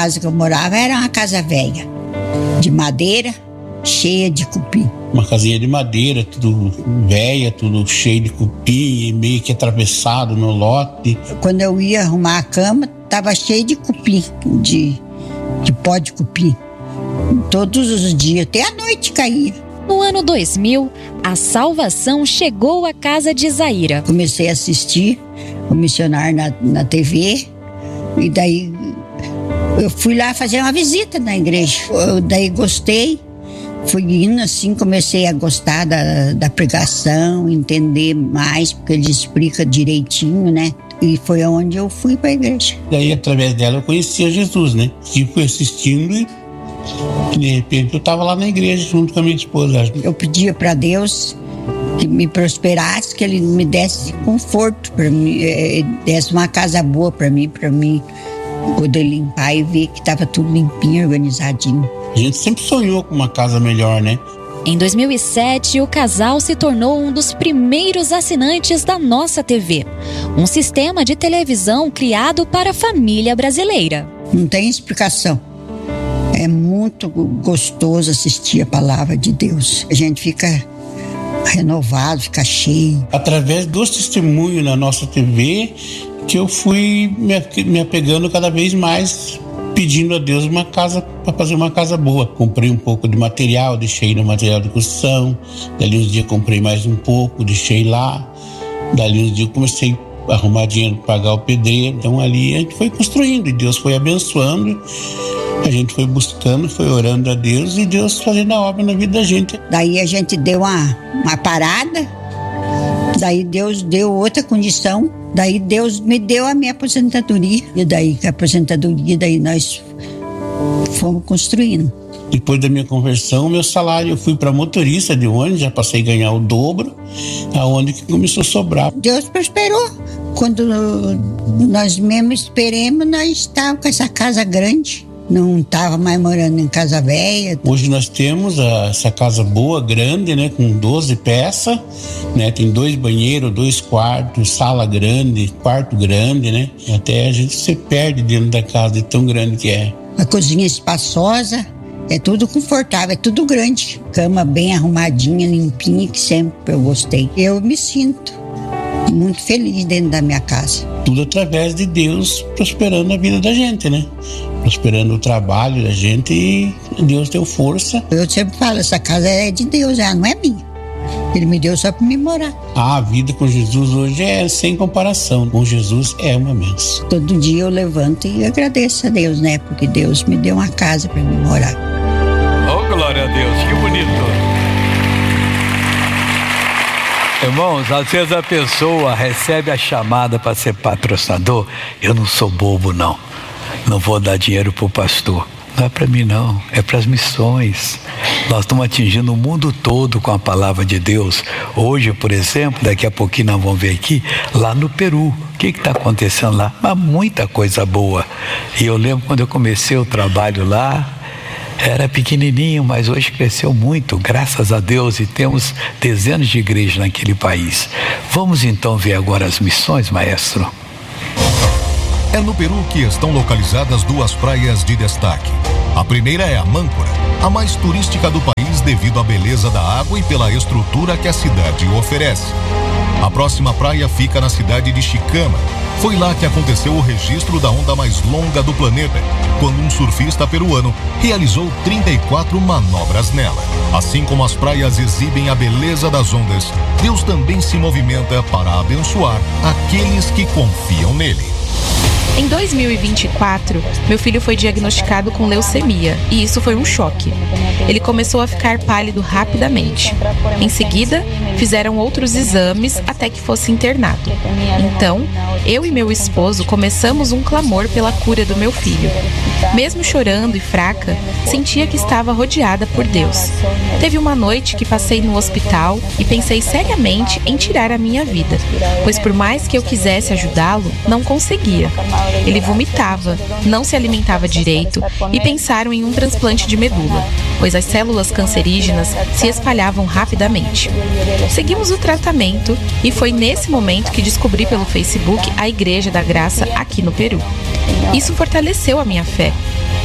casa que eu morava era uma casa velha, de madeira, cheia de cupim. Uma casinha de madeira, tudo velha, tudo cheio de cupim, meio que atravessado no lote. Quando eu ia arrumar a cama, estava cheio de cupim, de pó de cupim. Todos os dias, até a noite caía. No ano 2000, a salvação chegou à casa de Zaira. Comecei a assistir o missionário na TV, e daí eu fui lá fazer uma visita na igreja. Daí gostei, fui indo assim, comecei a gostar da pregação, entender mais, porque ele explica direitinho, né? E foi onde eu fui para a igreja. Daí, através dela, eu conhecia Jesus, né? E fui assistindo e de repente eu estava lá na igreja junto com a minha esposa. Eu pedia para Deus que me prosperasse, que Ele me desse conforto para mim, desse uma casa boa para mim poder limpar e ver que estava tudo limpinho, organizadinho. A gente sempre sonhou com uma casa melhor, né? Em 2007, o casal se tornou um dos primeiros assinantes da Nossa TV, um sistema de televisão criado para a família brasileira. Não tem explicação. É muito gostoso assistir a palavra de Deus. A gente fica renovado, fica cheio. Através dos testemunhos na Nossa TV, que eu fui me apegando cada vez mais, pedindo a Deus uma casa, para fazer uma casa boa. Comprei um pouco de material, deixei no material de construção. Dali uns dias comprei mais um pouco, deixei lá. Dali uns dias eu comecei a arrumar dinheiro para pagar o pedreiro. Então ali a gente foi construindo e Deus foi abençoando. A gente foi buscando, foi orando a Deus e Deus fazendo a obra na vida da gente. Daí a gente deu uma parada, daí Deus deu outra condição, daí Deus me deu a minha aposentadoria. E daí com a aposentadoria, daí nós fomos construindo. Depois da minha conversão, meu salário, eu fui para motorista de ônibus, já passei a ganhar o dobro, aonde que começou a sobrar. Deus prosperou. Quando nós mesmo esperemos, nós estávamos com essa casa grande. Não estava mais morando em casa velha. Hoje nós temos essa casa boa, grande, né? Com 12 peças, né? Tem 2 banheiros, 2 quartos, sala grande, quarto grande, né? Até a gente se perde dentro da casa de tão grande que é. A cozinha espaçosa, é tudo confortável, é tudo grande. Cama bem arrumadinha, limpinha, que sempre eu gostei. Eu me sinto muito feliz dentro da minha casa. Tudo através de Deus prosperando a vida da gente, né? Prosperando o trabalho da gente e Deus deu força. Eu sempre falo, essa casa é de Deus, ela não é minha. Ele me deu só para me morar. A vida com Jesus hoje é sem comparação. Com Jesus é uma bênção. Todo dia eu levanto e agradeço a Deus, né? Porque Deus me deu uma casa para me morar. Oh, glória a Deus, que bonito. Irmãos, às vezes a pessoa recebe a chamada para ser patrocinador. Eu não sou bobo, não. Não vou dar dinheiro para o pastor. Não é para mim, não. É para as missões. Nós estamos atingindo o mundo todo com a palavra de Deus. Hoje, por exemplo, daqui a pouquinho nós vamos ver aqui, lá no Peru. O que está acontecendo lá? Mas muita coisa boa. E eu lembro quando eu comecei o trabalho lá, era pequenininho, mas hoje cresceu muito, graças a Deus, e temos dezenas de igrejas naquele país. Vamos então ver agora as missões, maestro. É no Peru que estão localizadas 2 praias de destaque. A primeira é a Máncora, a mais turística do país devido à beleza da água e pela estrutura que a cidade oferece. A próxima praia fica na cidade de Chicama. Foi lá que aconteceu o registro da onda mais longa do planeta, quando um surfista peruano realizou 34 manobras nela. Assim como as praias exibem a beleza das ondas, Deus também se movimenta para abençoar aqueles que confiam nele. Em 2024, meu filho foi diagnosticado com leucemia e isso foi um choque. Ele começou a ficar pálido rapidamente. Em seguida, fizeram outros exames até que fosse internado. Então, eu e meu esposo começamos um clamor pela cura do meu filho. Mesmo chorando e fraca, sentia que estava rodeada por Deus. Teve uma noite que passei no hospital e pensei seriamente em tirar a minha vida, pois por mais que eu quisesse ajudá-lo, não conseguia. Ele vomitava, não se alimentava direito e pensaram em um transplante de medula, pois as células cancerígenas se espalhavam rapidamente. Seguimos o tratamento e foi nesse momento que descobri pelo Facebook a Igreja da Graça aqui no Peru. Isso fortaleceu a minha fé.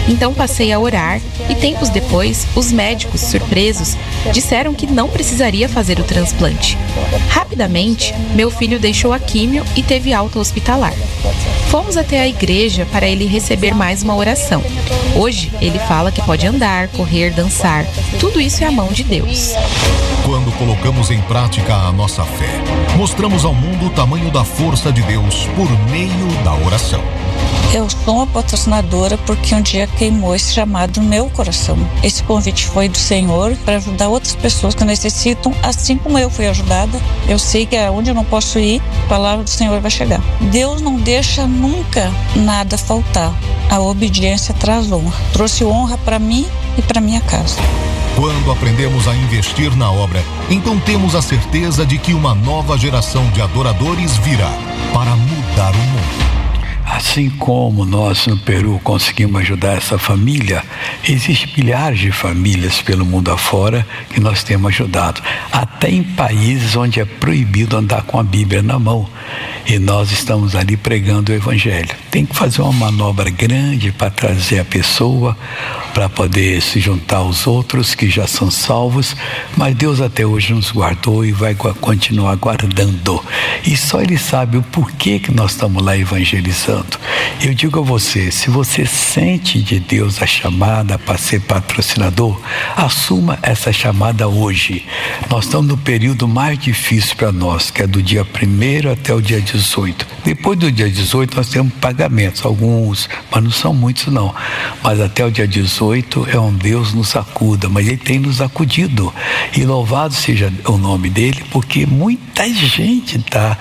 Então passei a orar e tempos depois, os médicos, surpresos, disseram que não precisaria fazer o transplante. Rapidamente, meu filho deixou a químio e teve alta hospitalar. Fomos até a igreja para ele receber mais uma oração. Hoje, ele fala que pode andar, correr, dançar. Tudo isso é a mão de Deus. Quando colocamos em prática a nossa fé, mostramos ao mundo o tamanho da força de Deus por meio da oração. Eu sou uma patrocinadora porque um dia queimou esse chamado no meu coração. Esse convite foi do Senhor para ajudar outras pessoas que necessitam, assim como eu fui ajudada. Eu sei que onde eu não posso ir, a palavra do Senhor vai chegar. Deus não deixa nunca nada faltar. A obediência traz honra. Trouxe honra para mim e para minha casa. Quando aprendemos a investir na obra, então temos a certeza de que uma nova geração de adoradores virá para mudar o mundo. Assim como nós no Peru conseguimos ajudar essa família, existem milhares de famílias pelo mundo afora que nós temos ajudado, até em países onde é proibido andar com a Bíblia na mão. E nós estamos ali pregando o Evangelho. Tem que fazer uma manobra grande para trazer a pessoa, para poder se juntar aos outros que já são salvos, mas Deus até hoje nos guardou e vai continuar guardando. E só Ele sabe o porquê que nós estamos lá evangelizando. Eu digo a você, se você sente de Deus a chamada para ser patrocinador, assuma essa chamada hoje. Nós estamos no período mais difícil para nós, que é do dia 1º até o dia 18. Depois do dia 18 nós temos pagamentos, alguns, mas não são muitos não. Mas até o dia 18 é onde Deus nos acuda, mas Ele tem nos acudido. E louvado seja o nome dEle, porque muita gente está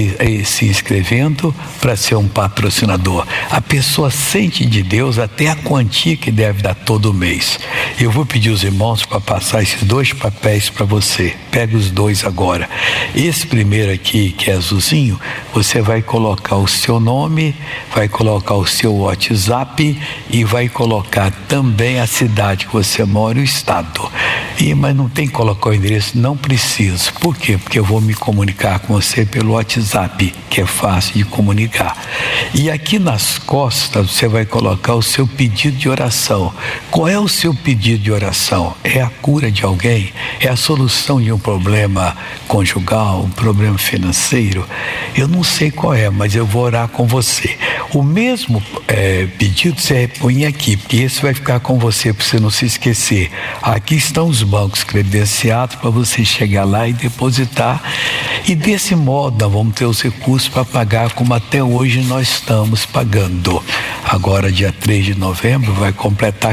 se inscrevendo para ser um patrocinador. A pessoa sente de Deus até a quantia que deve dar todo mês. Eu vou pedir os irmãos para passar esses 2 papéis para você. Pega os 2 agora. Esse primeiro aqui, que é azulzinho, você vai colocar o seu nome, vai colocar o seu WhatsApp e vai colocar também a cidade que você mora e o estado. Mas não tem que colocar o endereço? Não preciso. Por quê? Porque eu vou me comunicar com você pelo WhatsApp, que é fácil de comunicar. E aqui nas costas você vai colocar o seu pedido de oração. Qual é o seu pedido de oração? É a cura de alguém? É a solução de um problema conjugal, um problema financeiro? Eu não sei qual é, mas eu vou orar com você. O mesmo pedido você põe aqui, porque esse vai ficar com você para você não se esquecer. Aqui estão os bancos credenciados para você chegar lá e depositar. E desse modo nós vamos ter os recursos para pagar como até hoje nós estamos pagando. Agora, dia 3 de novembro, vai completar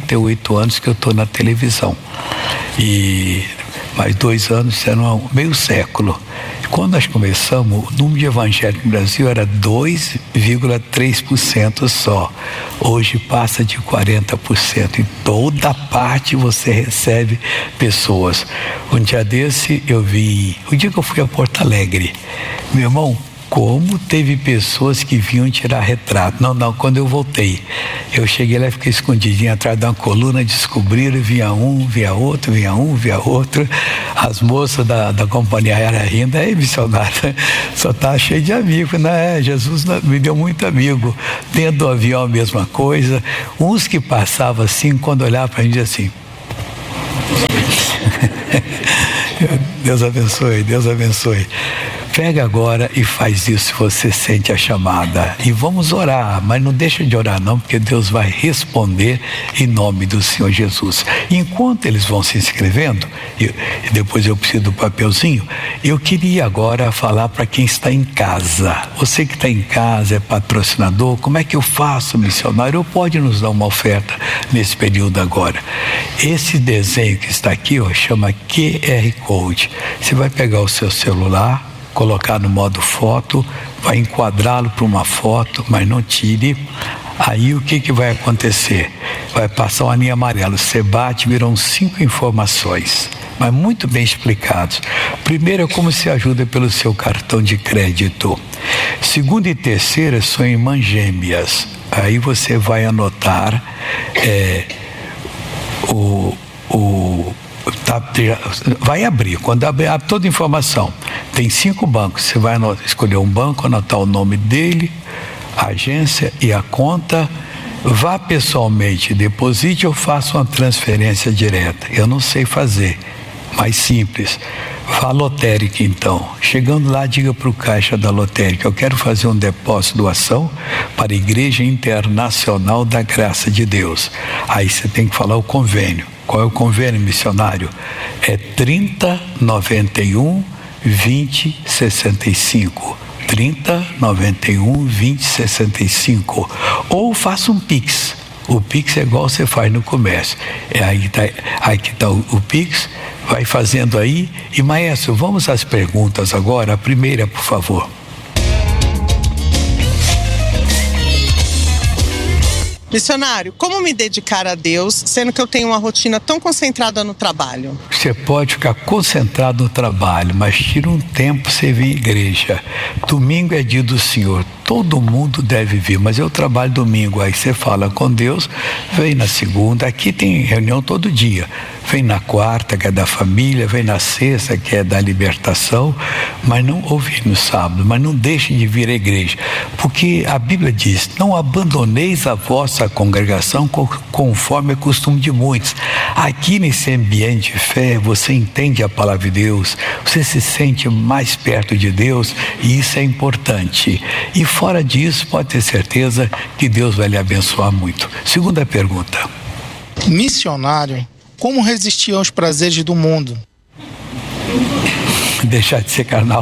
48 anos que eu estou na televisão. E mais 2 anos serão meio século. Quando nós começamos, o número de evangélicos no Brasil era 2,3% só. Hoje passa de 40%. Em toda parte você recebe pessoas. Um dia desse eu vi, o dia que eu fui a Porto Alegre, meu irmão, como teve pessoas que vinham tirar retrato. Não, quando eu voltei, eu cheguei lá e fiquei escondidinho atrás de uma coluna, descobriram, vinha um, via outro, vinha um, via outro. As moças da companhia aérea rindo, aí missionário, só tá cheio de amigos, né? Jesus me deu muito amigo. Dentro do avião a mesma coisa. Uns que passavam assim, quando olhavam para a gente assim. Deus abençoe, Deus abençoe. Pega agora e faz isso se você sente a chamada. E vamos orar, mas não deixa de orar não, porque Deus vai responder em nome do Senhor Jesus. Enquanto eles vão se inscrevendo, e depois eu preciso do papelzinho, eu queria agora falar para quem está em casa. Você que está em casa, é patrocinador, como é que eu faço, missionário? Ou pode nos dar uma oferta nesse período agora? Esse desenho que está aqui, chama QR Code. Você vai pegar o seu celular, colocar no modo foto, vai enquadrá-lo para uma foto, mas não tire. Aí o que vai acontecer? Vai passar uma linha amarela, você bate, viram 5 informações, mas muito bem explicados. Primeiro é como se ajuda pelo seu cartão de crédito. Segundo e terceiro são irmãs gêmeas. Aí você vai anotar vai abrir, quando abrir toda a informação, tem 5 bancos, você vai escolher um banco, anotar o nome dele, a agência e a conta, Vá pessoalmente, deposite ou faça uma transferência direta. Eu não sei fazer, mais simples. Vá à lotérica então. Chegando lá, diga para o caixa da lotérica: eu quero fazer um depósito, doação para a Igreja Internacional da Graça de Deus. Aí você tem que falar o convênio. Qual é o convênio, missionário? É 3091 2065. 3091 2065. Ou faça um Pix. O Pix é igual você faz no comércio. Aí que tá o Pix. Vai fazendo aí. E maestro, vamos às perguntas agora. A primeira, por favor. Missionário, como me dedicar a Deus, sendo que eu tenho uma rotina tão concentrada no trabalho? Você pode ficar concentrado no trabalho, mas tira um tempo para você vir à igreja. Domingo é dia do Senhor, todo mundo deve vir, mas eu trabalho domingo. Aí você fala com Deus, vem na segunda, aqui tem reunião todo dia. Vem na quarta, que é da família, vem na sexta, que é da libertação, mas não ouve no sábado, mas não deixe de vir à igreja, porque a Bíblia diz: não abandoneis a vossa congregação conforme é costume de muitos. Aqui nesse ambiente de fé, você entende a palavra de Deus, você se sente mais perto de Deus, e isso é importante. E fora disso, pode ter certeza que Deus vai lhe abençoar muito. Segunda pergunta. Missionário, como resistir aos prazeres do mundo? Deixar de ser carnal.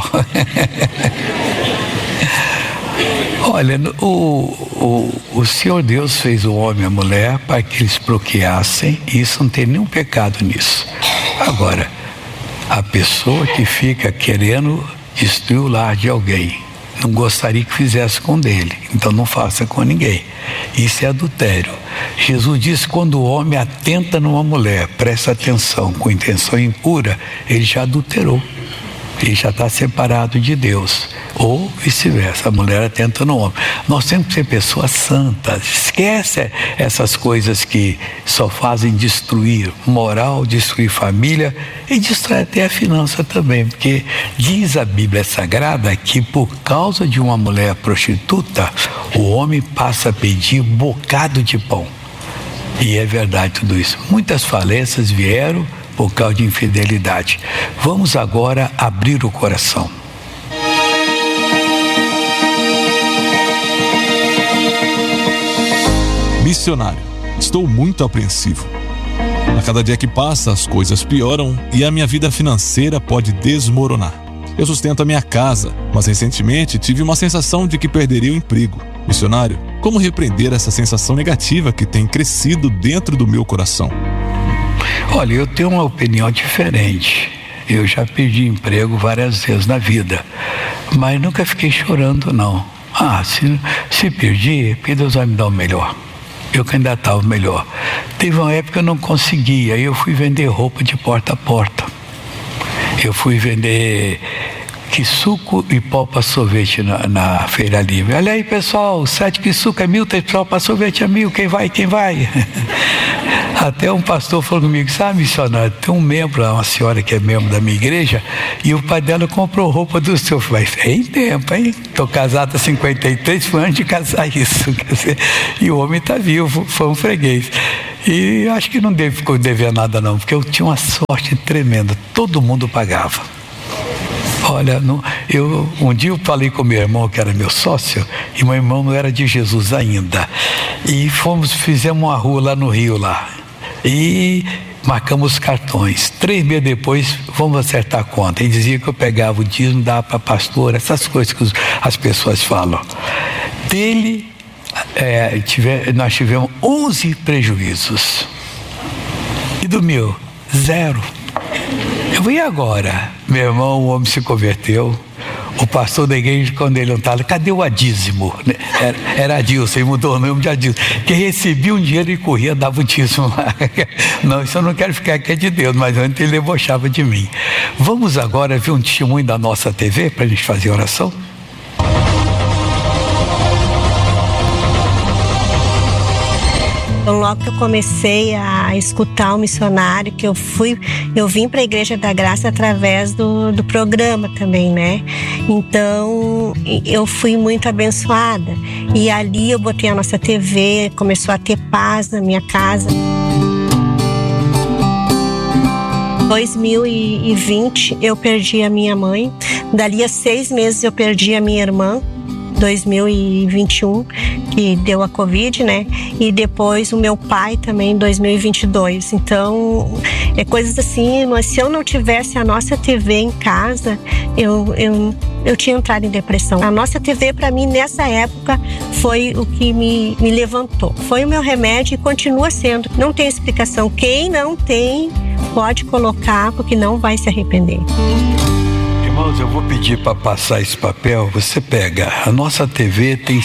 Olha, o Senhor Deus fez o homem e a mulher para que eles procriassem, e isso não tem nenhum pecado nisso. Agora, a pessoa que fica querendo destruir o lar de alguém, não gostaria que fizesse com dele, então não faça com ninguém. Isso é adultério. Jesus disse: quando o homem atenta numa mulher, presta atenção, com intenção impura, ele já adulterou, ele já está separado de Deus. Ou vice-versa, a mulher atenta no homem. Nós temos que ser pessoas santas. Esquece essas coisas que só fazem destruir moral, destruir família e destruir até a finança também, porque diz a Bíblia Sagrada que por causa de uma mulher prostituta, o homem passa a pedir um bocado de pão. E é verdade tudo isso. Muitas falências vieram por causa de infidelidade. Vamos agora abrir o coração. Missionário, estou muito apreensivo. A cada dia que passa, as coisas pioram e a minha vida financeira pode desmoronar. Eu sustento a minha casa, mas recentemente tive uma sensação de que perderia o emprego. Missionário, como repreender essa sensação negativa que tem crescido dentro do meu coração? Olha, eu tenho uma opinião diferente. Eu já perdi emprego várias vezes na vida, mas nunca fiquei chorando, não. Se perdi, porque Deus vai me dar o melhor. Eu candidatava o melhor. Teve uma época que eu não conseguia, aí eu fui vender roupa de porta a porta. Eu fui vender quisuco e pó para sorvete na Feira Livre. Olha aí, pessoal, 7 quisuco é 1.000, 3 pó para sorvete é 1.000, quem vai? Até um pastor falou comigo: sabe, missionário, tem um membro, uma senhora que é membro da minha igreja, e o pai dela comprou roupa do seu. Mas tem tempo, hein? Estou casado há 53, foi antes de casar isso. Quer dizer, e o homem está vivo, foi um freguês. E acho que não ficou devendo nada não, porque eu tinha uma sorte tremenda, todo mundo pagava. Olha, um dia eu falei com meu irmão, que era meu sócio, e meu irmão não era de Jesus ainda, e fizemos uma rua lá no Rio, e marcamos cartões. 3 meses depois, vamos acertar a conta. Ele dizia que eu pegava o dízimo, dava para pastor, essas coisas que as pessoas falam. Dele, nós tivemos 11 prejuízos, e do meu, 0. Eu vim agora. Meu irmão, o homem se converteu. O pastor da igreja, quando ele não estava, cadê o adízimo? Era Adilson, ele mudou o nome de Adilson. Que recebia um dinheiro e corria, dava o dízimo lá. Não, isso eu não quero ficar aqui, é de Deus, mas antes ele debochava de mim. Vamos agora ver um testemunho da nossa TV para a gente fazer oração? Então, logo que eu comecei a escutar o missionário, que eu vim para a Igreja da Graça através do programa também, né? Então, eu fui muito abençoada. E ali eu botei a nossa TV, começou a ter paz na minha casa. 2020 eu perdi a minha mãe. Dali a 6 meses eu perdi a minha irmã. 2021, que deu a Covid, né? E depois o meu pai também em 2022. Então, é coisas assim, mas se eu não tivesse a nossa TV em casa, eu tinha entrado em depressão. A nossa TV, para mim, nessa época, foi o que me levantou. Foi o meu remédio e continua sendo. Não tem explicação. Quem não tem, pode colocar, porque não vai se arrepender. Irmãos, eu vou pedir para passar esse papel. Você pega. A nossa TV tem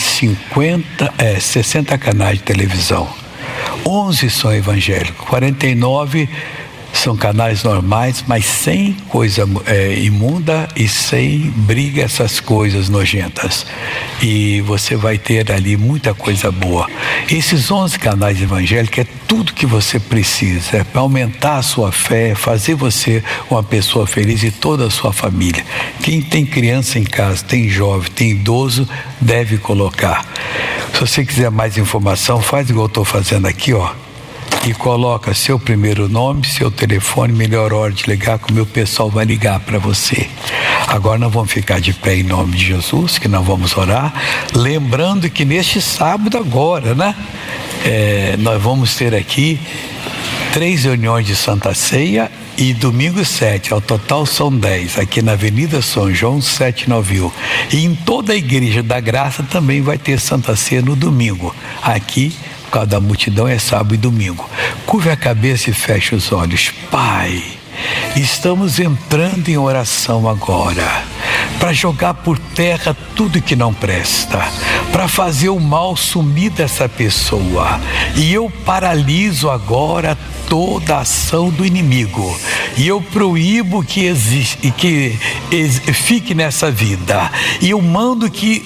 60 canais de televisão. 11 são evangélicos, 49 são canais normais, mas sem coisa imunda e sem briga, essas coisas nojentas. E você vai ter ali muita coisa boa. Esses 11 canais evangélicos é tudo que você precisa, é para aumentar a sua fé, fazer você uma pessoa feliz e toda a sua família. Quem tem criança em casa, tem jovem, tem idoso, deve colocar. Se você quiser mais informação, faz igual eu estou fazendo aqui, ó. E coloca seu primeiro nome, seu telefone, melhor hora de ligar, que o meu pessoal vai ligar para você. Agora nós vamos ficar de pé em nome de Jesus, que nós vamos orar, lembrando que neste sábado agora, né? Nós vamos ter aqui 3 reuniões de Santa Ceia e domingo 7, ao total são 10, aqui na Avenida São João 791. E em toda a Igreja da Graça também vai ter Santa Ceia no domingo, aqui. Por causa da multidão é sábado e domingo. Curve a cabeça e feche os olhos. Pai, estamos entrando em oração agora, para jogar por terra tudo que não presta, para fazer o mal sumir dessa pessoa. E eu paraliso agora toda a ação do inimigo. E eu proíbo que fique nessa vida. E eu mando que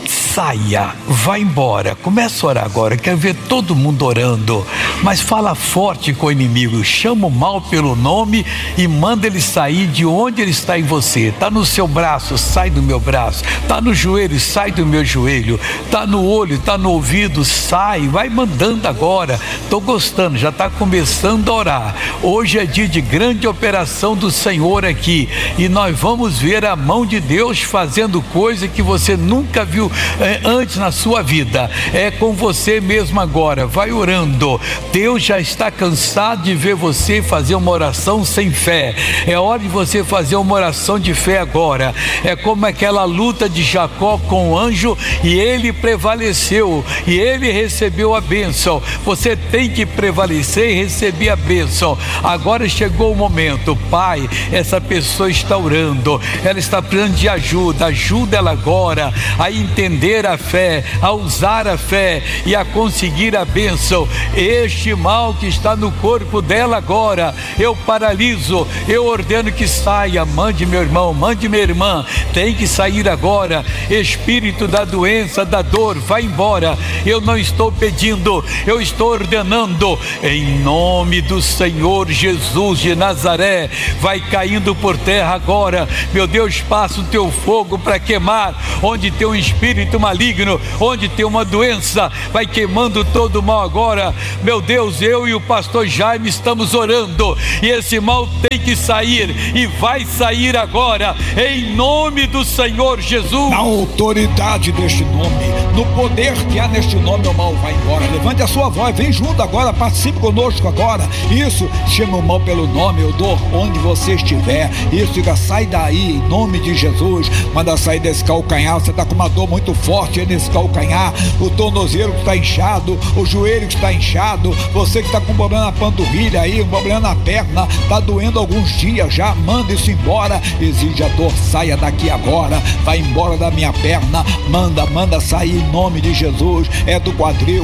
saia, vai embora. Começa a orar agora, quero ver todo mundo orando, mas fala forte com o inimigo, chama o mal pelo nome e manda ele sair de onde ele está em você. Está no seu braço, sai do meu braço. Está no joelho, sai do meu joelho. Está no olho, está no ouvido, sai. Vai mandando agora. Estou gostando, já está começando a orar. Hoje é dia de grande operação do Senhor aqui, e nós vamos ver a mão de Deus fazendo coisa que você nunca viu antes na sua vida. É com você mesmo agora, vai orando. Deus já está cansado de ver você fazer uma oração sem fé. É hora de você fazer uma oração de fé agora. É como aquela luta de Jacó com o anjo, e ele prevaleceu e ele recebeu a bênção. Você tem que prevalecer e receber a bênção. Agora chegou o momento. Pai, essa pessoa está orando, ela está precisando de ajuda. Ajuda ela agora a entender a fé, a usar a fé e a conseguir a bênção. Este mal que está no corpo dela agora, eu paraliso, eu ordeno que saia. Mande meu irmão, mande minha irmã, tem que sair agora. Espírito da doença, da dor, vai embora. Eu não estou pedindo, eu estou ordenando, em nome do Senhor Jesus de Nazaré. Vai caindo por terra agora, meu Deus. Passa o teu fogo para queimar onde tem um espírito maligno, onde tem uma doença, vai queimando todo o mal agora. Meu Deus, eu e o pastor Jaime estamos orando, e esse mal tem que sair, e vai sair agora, em nome do Senhor Jesus. Na autoridade deste nome, no poder que há neste nome, o mal vai embora. Levante a sua voz, vem junto agora, participe conosco agora. Isso, chama o mal pelo nome, eu dou onde você estiver. Isso, diga, sai daí, em nome de Jesus. Manda sair desse calcanhar. Você está com uma dor muito forte aí nesse calcanhar, o tornozelo que está inchado, o joelho que está inchado, você que está com um problema na panturrilha aí, um problema na perna, está doendo alguns dias já, manda isso embora. Exige a dor, saia daqui agora, vai embora da minha perna, manda sair em nome de Jesus. É do quadril, é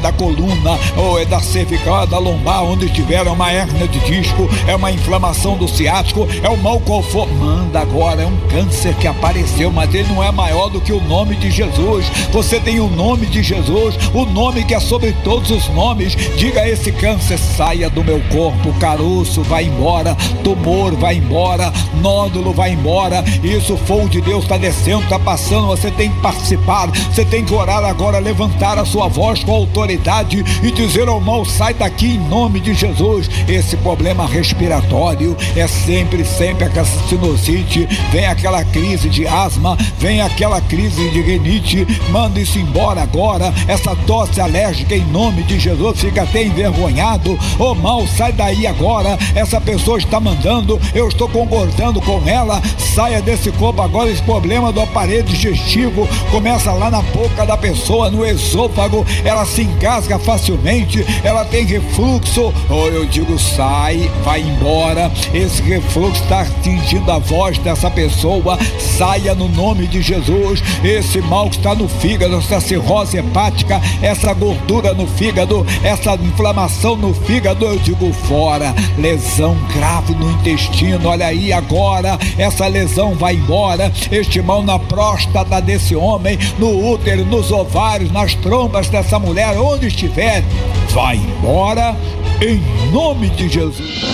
da coluna, ou é da cervical, da lombar, onde estiver, é uma hérnia de disco, é uma inflamação do ciático, é o mal qual for, manda agora, é um câncer que apareceu, mas ele não é maior do que o nome de Jesus. Você tem o nome de Jesus, o nome que é sobre todos os nomes. Diga a esse câncer: saia do meu corpo, caroço vai embora, tumor vai embora, nódulo vai embora. Isso, fogo de Deus está descendo, está passando. Você tem que participar, você tem que orar agora, levantar a sua voz com autoridade e dizer ao mal: sai daqui em nome de Jesus. Esse problema respiratório é sempre aquela sinusite, vem aquela crise de asma, vem aquela crise de rinite, manda isso embora agora. Essa tosse alérgica em nome de Jesus, fica até envergonhado. Ô mal, sai daí agora. Essa pessoa está mandando, eu estou concordando com ela. Saia desse corpo agora. Esse problema do aparelho digestivo começa lá na boca da pessoa, no esôfago, ela se engasga facilmente, ela tem refluxo. Ou eu digo: sai, vai embora. Esse refluxo está atingindo a voz dessa pessoa. Saia no nome de Jesus. Esse mal que está no fígado, essa cirrose hepática, essa gordura no fígado, essa inflamação no fígado, eu digo: fora. Lesão grave no intestino, olha aí agora, essa lesão vai embora. Este mal na próstata desse homem, no útero, nos ovários, nas trombas dessa mulher, onde estiver, vai embora em nome de Jesus.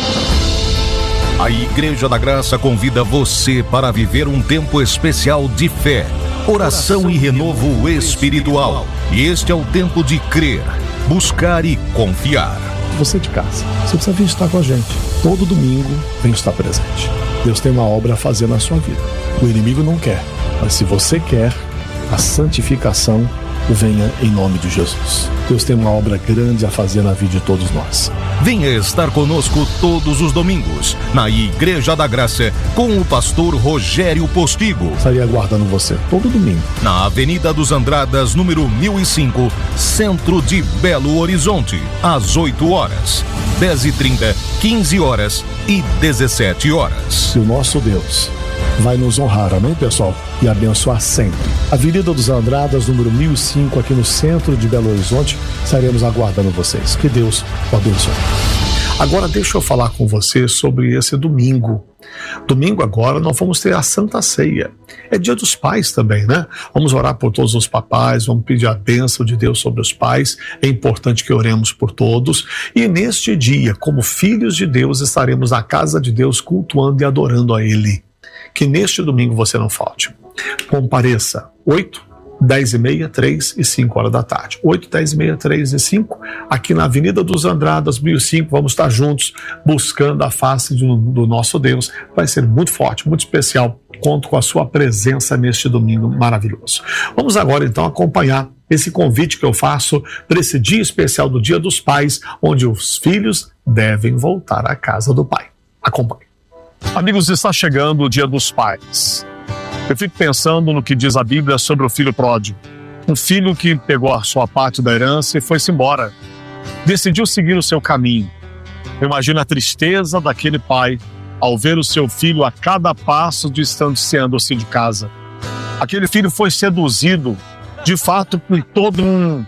A Igreja da Graça convida você para viver um tempo especial de fé, oração e renovo espiritual. E este é o tempo de crer, buscar e confiar. Você de casa, você precisa vir estar com a gente. Todo domingo vem estar presente. Deus tem uma obra a fazer na sua vida. O inimigo não quer, mas se você quer, a santificação venha em nome de Jesus. Deus tem uma obra grande a fazer na vida de todos nós. Venha estar conosco todos os domingos, na Igreja da Graça, com o pastor Rogério Postigo. Estarei aguardando você todo domingo. Na Avenida dos Andradas, número 1005, centro de Belo Horizonte, às 8 horas, 10h30, 15 horas e 17 horas. E o nosso Deus vai nos honrar, amém, pessoal? E abençoar sempre. Avenida dos Andradas, número 1005, aqui no centro de Belo Horizonte. Estaremos aguardando vocês. Que Deus o abençoe. Agora deixa eu falar com você sobre esse domingo. Domingo agora nós vamos ter a Santa Ceia. É Dia dos Pais também, né? Vamos orar por todos os papais, vamos pedir a bênção de Deus sobre os pais. É importante que oremos por todos. E neste dia, como filhos de Deus, estaremos na casa de Deus cultuando e adorando a Ele. Que neste domingo você não falte. Compareça 8, 10h30, 3 e 5 horas da tarde. 8, 10h30, 3 e 5, aqui na Avenida dos Andradas, 1005, vamos estar juntos buscando a face do nosso Deus. Vai ser muito forte, muito especial. Conto com a sua presença neste domingo maravilhoso. Vamos agora então acompanhar esse convite que eu faço para esse dia especial do Dia dos Pais, onde os filhos devem voltar à casa do Pai. Acompanhe. Amigos, está chegando o Dia dos Pais. Eu fico pensando no que diz a Bíblia sobre o filho pródigo. Um filho que pegou a sua parte da herança e foi-se embora. Decidiu seguir o seu caminho. Eu imagino a tristeza daquele pai ao ver o seu filho a cada passo distanciando-se de casa. Aquele filho foi seduzido, de fato, por todo um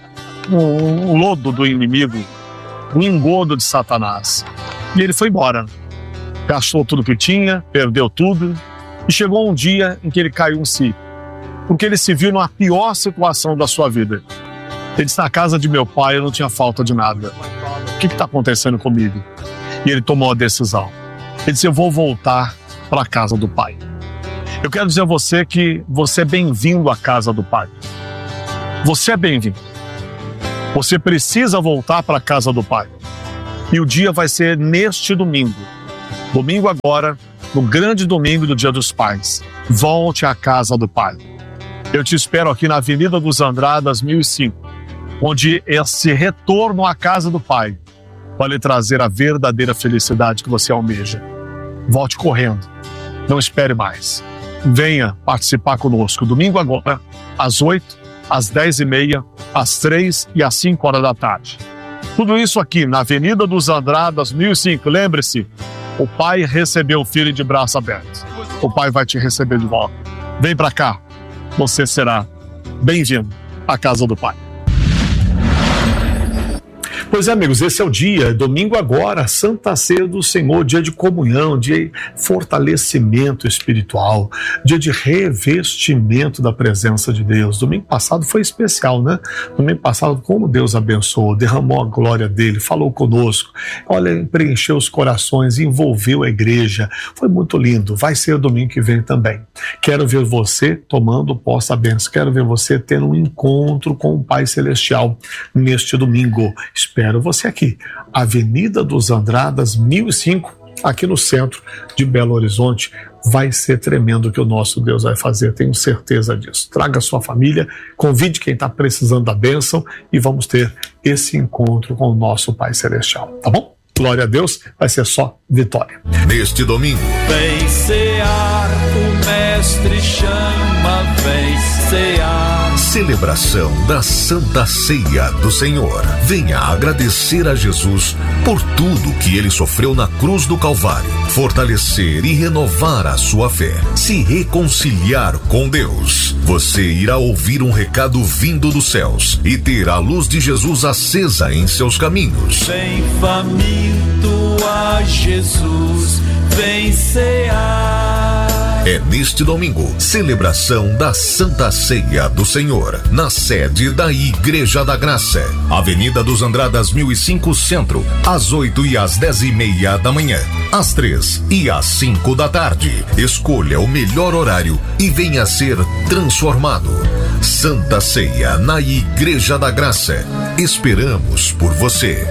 lodo do inimigo, um engodo de Satanás. E ele foi embora. Gastou tudo que tinha, perdeu tudo, e chegou um dia em que ele caiu em si, porque ele se viu numa pior situação da sua vida. Ele disse: na casa de meu pai eu não tinha falta de nada. O que está acontecendo comigo? E ele tomou a decisão. Ele disse: eu vou voltar para a casa do Pai. Eu quero dizer a você que você é bem-vindo à casa do Pai. Você é bem-vindo. Você precisa voltar para a casa do Pai. E o dia vai ser neste domingo. Domingo agora, no grande domingo do Dia dos Pais. Volte à casa do Pai. Eu te espero aqui na Avenida dos Andradas, 1005, onde esse retorno à casa do Pai vai lhe trazer a verdadeira felicidade que você almeja. Volte correndo. Não espere mais. Venha participar conosco. Domingo agora, às 8, às 10h30, às 3 e às 5 horas da tarde. Tudo isso aqui na Avenida dos Andradas, 1005. Lembre-se, o Pai recebeu o filho de braços abertos. O Pai vai te receber de volta. Vem para cá. Você será bem-vindo à casa do Pai. Pois é, amigos, esse é o dia, domingo agora, Santa Ceia do Senhor, dia de comunhão, dia de fortalecimento espiritual, dia de revestimento da presença de Deus. Domingo passado foi especial, né? Domingo passado, como Deus abençoou, derramou a glória dele, falou conosco, olha, preencheu os corações, envolveu a igreja, foi muito lindo. Vai ser domingo que vem também. Quero ver você tomando posse da bênção, quero ver você tendo um encontro com o Pai Celestial neste domingo. Espero você aqui, Avenida dos Andradas, 1005, aqui no centro de Belo Horizonte. Vai ser tremendo o que o nosso Deus vai fazer, tenho certeza disso. Traga a sua família, convide quem está precisando da bênção e vamos ter esse encontro com o nosso Pai Celestial, tá bom? Glória a Deus, vai ser só vitória. Neste domingo, vem cear, o mestre chama, vem cear. Celebração da Santa Ceia do Senhor. Venha agradecer a Jesus por tudo que ele sofreu na cruz do Calvário, fortalecer e renovar a sua fé, se reconciliar com Deus. Você irá ouvir um recado vindo dos céus e ter a luz de Jesus acesa em seus caminhos. Vem faminto a Jesus, vem cear. É neste domingo, celebração da Santa Ceia do Senhor, na sede da Igreja da Graça, Avenida dos Andradas 1005 Centro, às 8 e às 10:30 da manhã, às 3 e às 5 da tarde. Escolha o melhor horário e venha ser transformado. Santa Ceia na Igreja da Graça. Esperamos por você.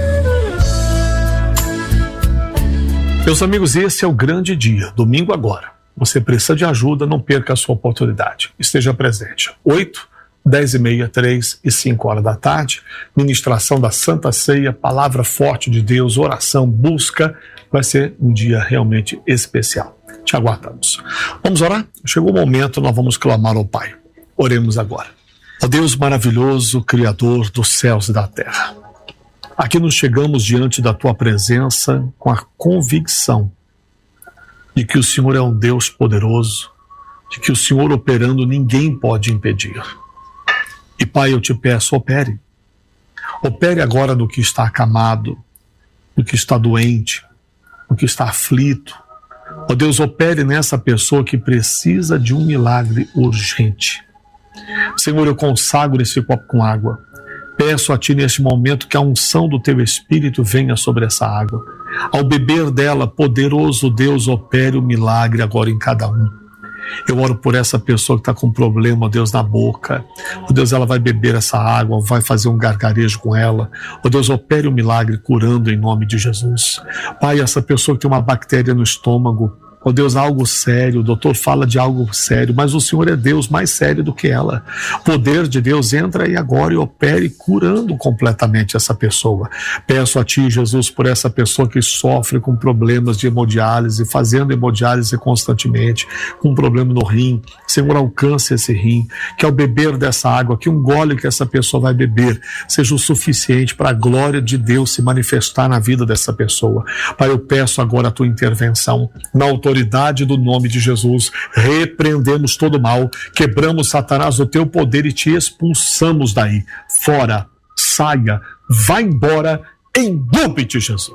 Meus amigos, esse é o grande dia, domingo agora. Você precisa de ajuda, não perca a sua oportunidade. Esteja presente. 8, 10:30, 3 e 5 horas da tarde. Ministração da Santa Ceia, palavra forte de Deus, oração, busca. Vai ser um dia realmente especial. Te aguardamos. Vamos orar? Chegou o momento, nós vamos clamar ao Pai. Oremos agora. Ó Deus maravilhoso, Criador dos céus e da terra. Aqui nos chegamos diante da Tua presença com a convicção de que o Senhor é um Deus poderoso, de que o Senhor operando ninguém pode impedir. E Pai, eu te peço, opere. Opere agora no que está acamado, no que está doente, no que está aflito. Ó Deus, opere nessa pessoa que precisa de um milagre urgente. Senhor, eu consagro esse copo com água. Peço a Ti neste momento que a unção do Teu Espírito venha sobre essa água. Ao beber dela, poderoso Deus, opere o milagre agora em cada um. Eu oro por essa pessoa que está com problema, ó Deus, na boca. Ó Deus, ela vai beber essa água, vai fazer um gargarejo com ela. Ó Deus, opere o milagre curando em nome de Jesus. Pai, essa pessoa que tem uma bactéria no estômago, ó Deus, algo sério, o doutor fala de algo sério, mas o Senhor é Deus mais sério do que ela. O poder de Deus entra aí agora e opere curando completamente essa pessoa. Peço a Ti, Jesus, por essa pessoa que sofre com problemas de hemodiálise, fazendo hemodiálise constantemente, com um problema no rim. Senhor, alcance esse rim, que ao beber dessa água, que um gole que essa pessoa vai beber seja o suficiente para a glória de Deus se manifestar na vida dessa pessoa. Pai, eu peço agora a Tua intervenção, na autoridade do nome de Jesus, repreendemos todo o mal, quebramos Satanás do Teu poder e Te expulsamos daí. Fora, saia, vá embora, em nome de Jesus.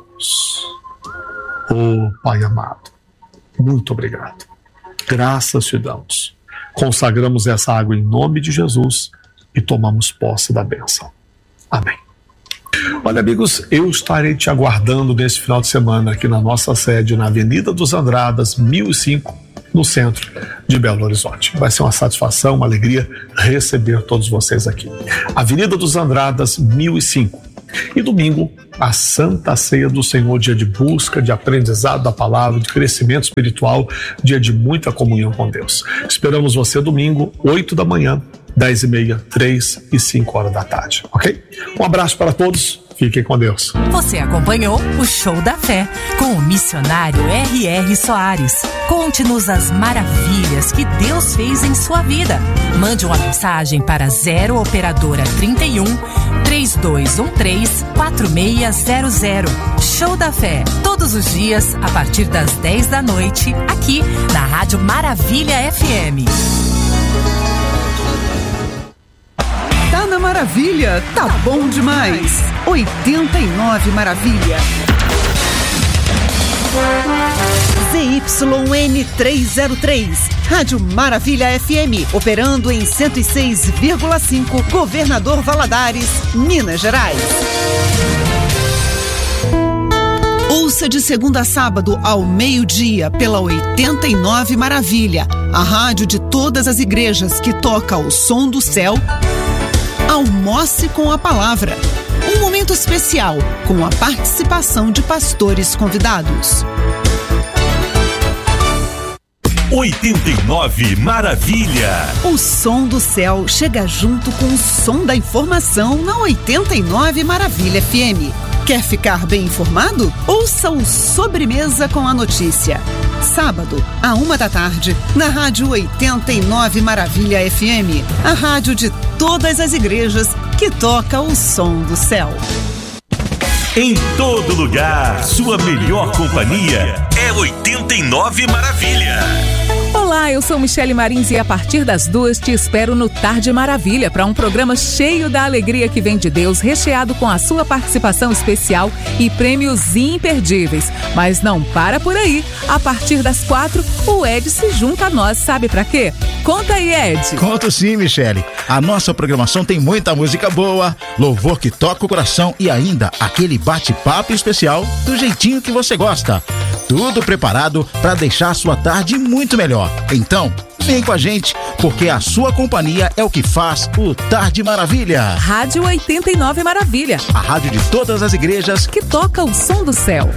Oh, Pai amado, muito obrigado. Graças te damos. Consagramos essa água em nome de Jesus e tomamos posse da bênção. Amém. Olha, amigos, eu estarei te aguardando nesse final de semana aqui na nossa sede, na Avenida dos Andradas, 1005, no centro de Belo Horizonte. Vai ser uma satisfação, uma alegria receber todos vocês aqui. Avenida dos Andradas, 1005. E domingo, a Santa Ceia do Senhor, dia de busca, de aprendizado da palavra, de crescimento espiritual, dia de muita comunhão com Deus. Esperamos você domingo, 8 da manhã, 10:30, 3 e 5 horas da tarde, ok? Um abraço para todos, fiquem com Deus. Você acompanhou o Show da Fé com o missionário R.R. Soares. Conte-nos as maravilhas que Deus fez em sua vida. Mande uma mensagem para 0 Operadora 31 3213 4600. Show da Fé, todos os dias a partir das 10 da noite, aqui na Rádio Maravilha FM. Cada maravilha tá bom demais. 89 Maravilha. ZYN303, Rádio Maravilha FM, operando em 106,5, Governador Valadares, Minas Gerais. Ouça de segunda a sábado ao meio-dia pela 89 Maravilha, a rádio de todas as igrejas que toca o som do céu. Almoce com a palavra. Um momento especial com a participação de pastores convidados. 89 Maravilha. O som do céu chega junto com o som da informação na 89 Maravilha FM. Quer ficar bem informado? Ouça o Sobremesa com a Notícia. Sábado, à 13h, na Rádio 89 Maravilha FM. A rádio de todas as igrejas que toca o som do céu. Em todo lugar, sua melhor companhia é 89 Maravilha. Olá, eu sou Michele Marins e a partir das 2 te espero no Tarde Maravilha para um programa cheio da alegria que vem de Deus, recheado com a sua participação especial e prêmios imperdíveis. Mas não para por aí. A partir das 4, o Ed se junta a nós, sabe pra quê? Conta aí, Ed. Conto sim, Michele. A nossa programação tem muita música boa, louvor que toca o coração e ainda aquele bate-papo especial do jeitinho que você gosta. Tudo preparado para deixar a sua tarde muito melhor. Então, vem com a gente, porque a sua companhia é o que faz o Tarde Maravilha. Rádio 89 Maravilha. A rádio de todas as igrejas que toca o som do céu.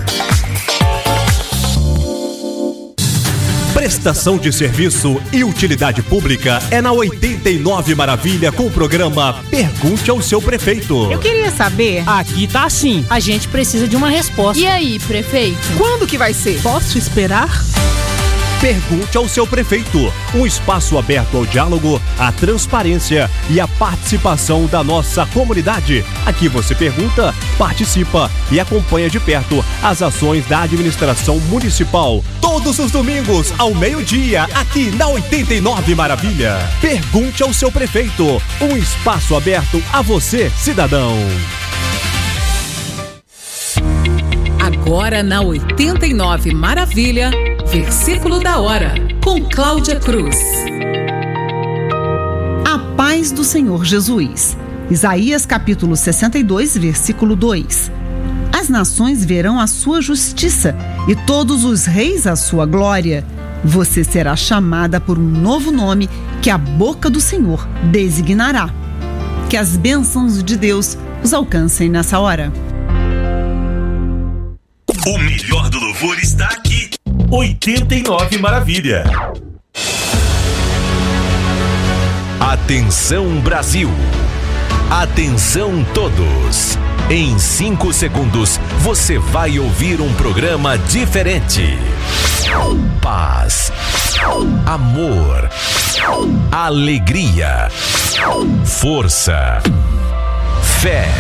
Prestação de serviço e utilidade pública é na 89 Maravilha com o programa Pergunte ao Seu Prefeito. Eu queria saber. Aqui tá assim. A gente precisa de uma resposta. E aí, prefeito? Quando que vai ser? Posso esperar? Pergunte ao seu prefeito, um espaço aberto ao diálogo, à transparência e à participação da nossa comunidade. Aqui você pergunta, participa e acompanha de perto as ações da administração municipal. Todos os domingos, ao meio-dia, aqui na 89 Maravilha. Pergunte ao seu prefeito, um espaço aberto a você, cidadão. Agora na 89 Maravilha, versículo da hora, com Cláudia Cruz. A paz do Senhor Jesus. Isaías capítulo 62, versículo 2. As nações verão a sua justiça e todos os reis a sua glória. Você será chamada por um novo nome que a boca do Senhor designará. Que as bênçãos de Deus os alcancem nessa hora. O melhor do louvor está aqui. 89 Maravilha. Atenção, Brasil. Atenção, todos. Em 5 segundos, você vai ouvir um programa diferente. Paz, amor, alegria, força, fé.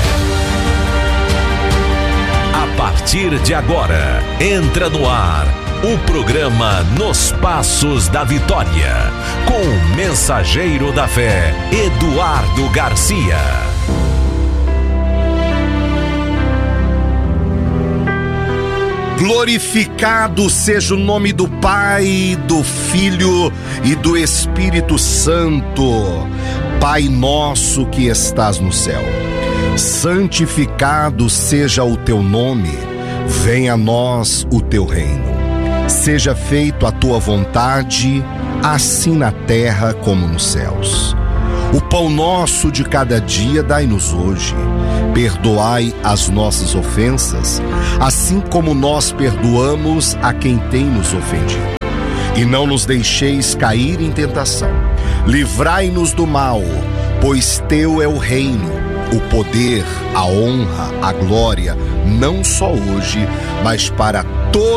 A partir de agora, entra no ar o programa Nos Passos da Vitória, com o mensageiro da fé, Eduardo Garcia. Glorificado seja o nome do Pai, do Filho e do Espírito Santo. Pai nosso que estás no céu, santificado seja o teu nome, venha a nós o teu reino. Seja feito a tua vontade, assim na terra como nos céus. O pão nosso de cada dia dai-nos hoje. Perdoai as nossas ofensas, assim como nós perdoamos a quem tem nos ofendido. E não nos deixeis cair em tentação. Livrai-nos do mal, pois teu é o reino, o poder, a honra, a glória, não só hoje, mas para todos